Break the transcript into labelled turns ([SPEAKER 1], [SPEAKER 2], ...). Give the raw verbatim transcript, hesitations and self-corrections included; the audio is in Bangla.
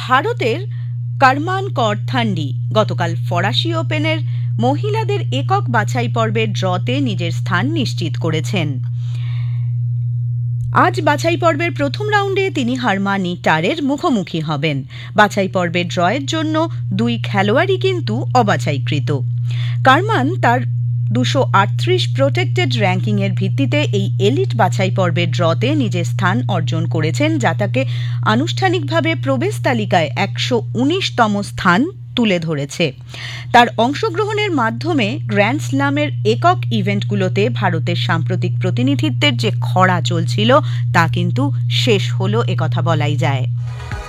[SPEAKER 1] ভারতের কারমান কর থান্ডি গতকাল ফরাসি ওপেনের মহিলাদের একক বাছাই পর্বের ড্রতে নিজের স্থান নিশ্চিত করেছেন। আজ বাছাই পর্বের প্রথম রাউন্ডে তিনি হারমানি টারের মুখোমুখি হবেন। বাছাই পর্বের ড্রয়ের জন্য দুই খেলোয়াড়ই কিন্তু অবাছাইকৃত। কারমান তার দুশো আটত্রিশ প্রোটেক্টেড র্যাঙ্কিংয়ের ভিত্তিতে এই এলিট বাছাই পর্বের ড্রতে নিজের স্থান অর্জন করেছেন, যা তাকে আনুষ্ঠানিকভাবে প্রবেশ তালিকায় একশো উনিশতম স্থান তুলে ধরেছে। তার অংশগ্রহণের মাধ্যমে গ্র্যান্ড স্ল্যামের একক ইভেন্টগুলোতে ভারতের সাম্প্রতিক প্রতিনিধিত্বের যে খরা চলছিল তা কিন্তু শেষ হলো, একথা বলাই যায়।